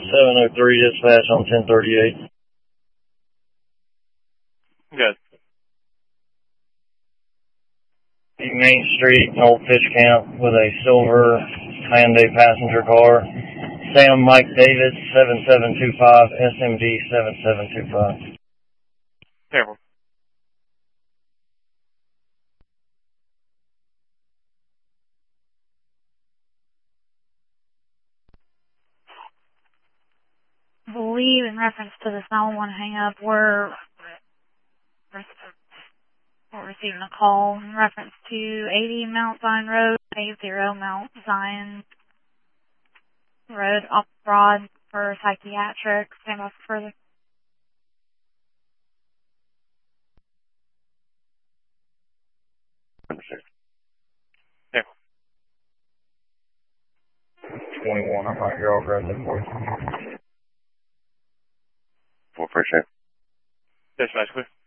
703 dispatch on 1038. Good. Main Street, Old Fish Camp, with a silver Hyundai passenger car. Sam Mike Davis, 7725, SMD 7725. Careful. I believe in reference to this 911 hang-up, we're receiving a call in reference to 80 Mount Zion Road, 80 Mount Zion Road, off Broad for psychiatric. Stand by for further. Yeah. 21, I might go grab that for you. For sure. Dispatch, clear.